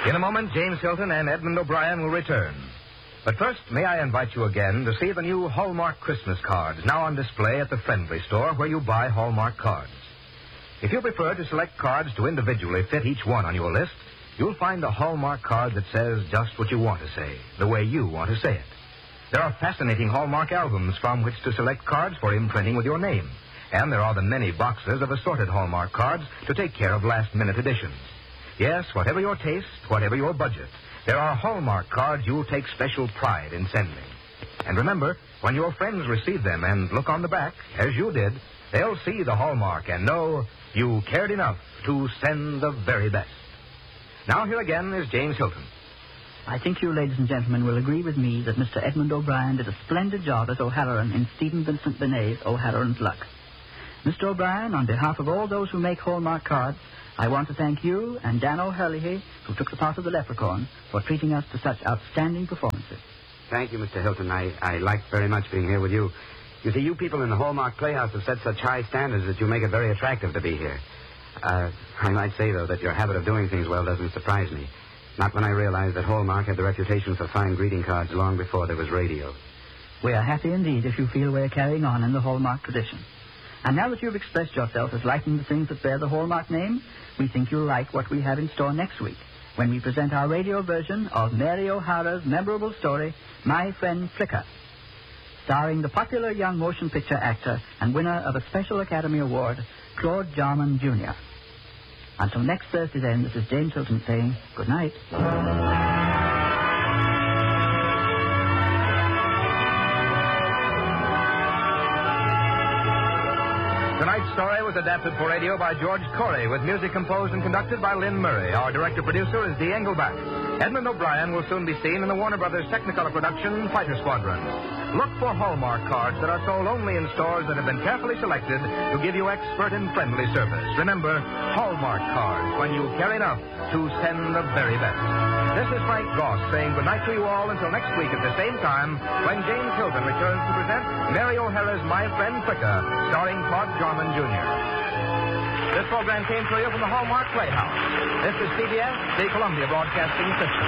In a moment, James Hilton and Edmund O'Brien will return. But first, may I invite you again to see the new Hallmark Christmas cards now on display at the Friendly Store where you buy Hallmark cards. If you prefer to select cards to individually fit each one on your list, you'll find a Hallmark card that says just what you want to say, the way you want to say it. There are fascinating Hallmark albums from which to select cards for imprinting with your name. And there are the many boxes of assorted Hallmark cards to take care of last-minute editions. Yes, whatever your taste, whatever your budget, there are Hallmark cards you'll take special pride in sending. And remember, when your friends receive them and look on the back, as you did, they'll see the Hallmark and know you cared enough to send the very best. Now here again is James Hilton. I think you, ladies and gentlemen, will agree with me that Mr. Edmund O'Brien did a splendid job as O'Halloran in Stephen Vincent Benet's O'Halloran's Luck. Mr. O'Brien, on behalf of all those who make Hallmark cards, I want to thank you and Dan O'Herlihy, who took the part of the leprechaun, for treating us to such outstanding performances. Thank you, Mr. Hilton. I like very much being here with you. You see, you people in the Hallmark Playhouse have set such high standards that you make it very attractive to be here. I might say, though, that your habit of doing things well doesn't surprise me. Not when I realized that Hallmark had the reputation for fine greeting cards long before there was radio. We are happy indeed if you feel we're carrying on in the Hallmark tradition. And now that you've expressed yourself as liking the things that bear the Hallmark name, we think you'll like what we have in store next week, when we present our radio version of Mary O'Hara's memorable story, My Friend Flicker, starring the popular young motion picture actor and winner of a Special Academy Award, Claude Jarman, Jr. Until next Thursday, then, this is James Hilton saying good night. Tonight's story was adapted for radio by George Corey, with music composed and conducted by Lynn Murray. Our director-producer is Dee Engelbach. Edmund O'Brien will soon be seen in the Warner Brothers Technicolor production, Fighter Squadron. Look for Hallmark cards that are sold only in stores that have been carefully selected to give you expert and friendly service. Remember, Hallmark cards, when you care enough to send the very best. This is Frank Goss saying goodnight to you all until next week at the same time when James Hilton returns to present Mary O'Hara's My Friend Flicker, starring Claude Jarman, Jr. This program came to you from the Hallmark Playhouse. This is CBS, the Columbia Broadcasting System.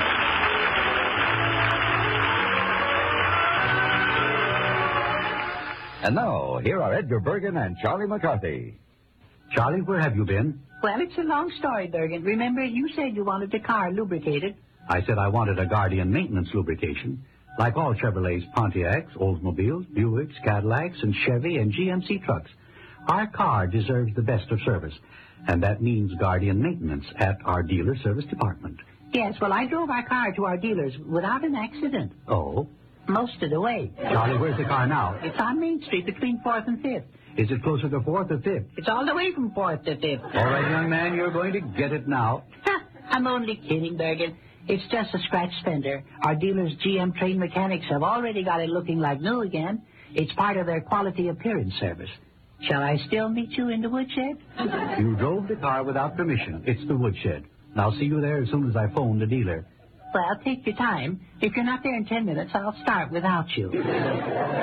And now, here are Edgar Bergen and Charlie McCarthy. Charlie, where have you been? Well, it's a long story, Bergen. Remember, you said you wanted the car lubricated. I said I wanted a Guardian maintenance lubrication. Like all Chevrolets, Pontiacs, Oldsmobiles, Buicks, Cadillacs, and Chevy and GMC trucks, our car deserves the best of service. And that means Guardian maintenance at our dealer service department. Yes, well, I drove our car to our dealers without an accident. Oh? Most of the way. Charlie, where's the car now? It's on Main Street between 4th and 5th. Is it closer to 4th or 5th? It's all the way from 4th to 5th. All right, young man, you're going to get it now. I'm only kidding, Bergen. It's just a scratch fender. Our dealers' GM trained mechanics have already got it looking like new again. It's part of their quality appearance service. Shall I still meet you in the woodshed? You drove the car without permission. It's the woodshed. And I'll see you there as soon as I phone the dealer. Well, take your time. If you're not there in 10 minutes, I'll start without you.